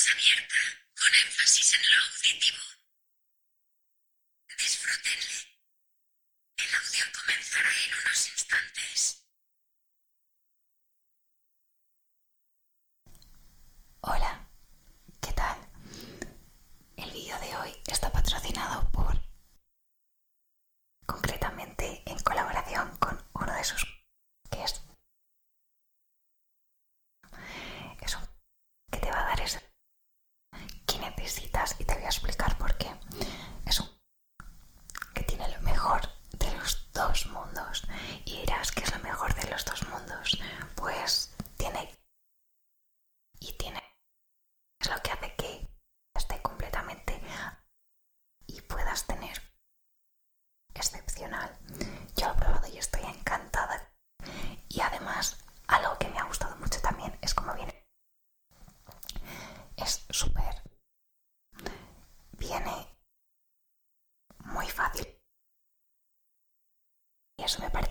voz abierta, con énfasis en lo auditivo. Disfrútenle. El audio comenzará en unos instantes. Hola, ¿qué tal? El vídeo de hoy está patrocinado concretamente en colaboración con uno de sus que es un que te va a dar ese que necesitas y te voy a explicar por qué. Es un que tiene lo mejor de los dos mundos y dirás que es lo mejor de los dos mundos. Pues tiene es lo que hace que esté completamente y puedas tener excepcional. Yo lo he probado y estoy encantada. Y además, algo que me ha gustado mucho también es cómo viene. Es súper. Viene muy fácil. Y eso me parece